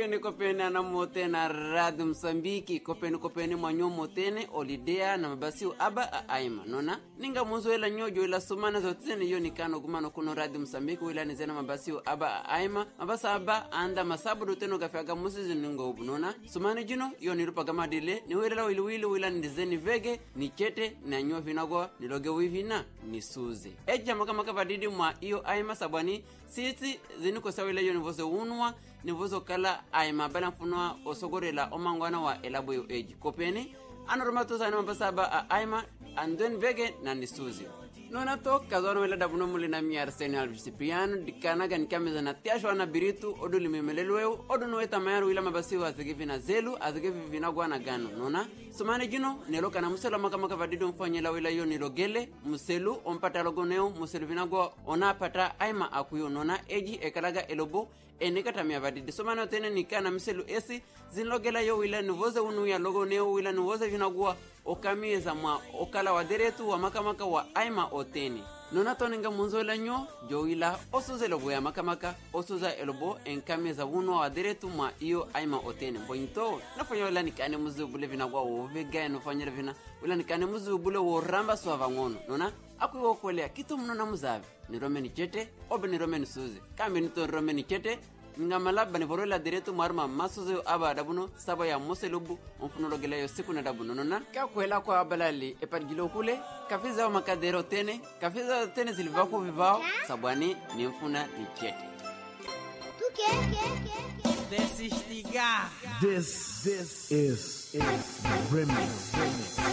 Kopeni anamote na Rádio Msambiki. Kopeni mwanyo motene olidea na mabasiu aba aima. Nona ninga muzo ila nyojo ila sumana zotene yo nikano gumano kuno Rádio Msambiki wila nizena mabasiu aba aima. Mabasa aba anda masabu duteno gafyaga musizi ningo ubu. Nona sumani jino yo nilupa gama dile ni wila wila nizeni vege ni chete na nyo vinagwa niloge wivina ni suze. Eja maka vadidi mwa iyo aima sabani sisi ziniko sawila yo nivose unwa nivozo kala aima bala mfunwa osogorela omangwana wa elaboyo eji. Kopeni anormato sana mabasaba aima andwen vege na nisuzi. Nona to kazano wela dabuno mulina mi Arsene Alvisipiano dikanaga nikameza na tiasho na biritu odu limemelelweu odu noeta mayaru ila mabasi wa azigivi na zelu azigivi vinagwa na gano. Nona sumani jino neloka na musela maka vadido mfanyela wila yo nilogele muselu ompata logoneo muselu vinagwa ona pata aima akuyo. Nona eji ekalaga elobo enikata miya vadidi sumani otene nikana muselu esi zinlogela yo wila nuvoze unu ya logoneo wila nuvoze vinagwa okamieza mwa okala waderetu wa makamaka wa aima oteni. Nona toninga munzo ila nyo jo ila osuze lobo ya makamaka osuza elobo enkamieza uno waderetu mwa iyo aima oteni. Mbointo nafanya wila nikane muzubule vina kwa uvega ya nufanyere vina wila nikane muzubule woramba suwa ngono. Nona aku iwo kwelea kitu mnona muzavi nirome ni chete obe nirome ni suze kambi nito nirome ni chete nga malaba ni vorola direto marma masuzo aba dabuno saba ya moselubu onfunologela yo siku na dabuno. Nona ka kwela kwa abalali epadgilo kule kafiza wa makadero tene kafiza tene zilivako vivao sabwani ni mfuna ni chete Desistigar. This is Remix.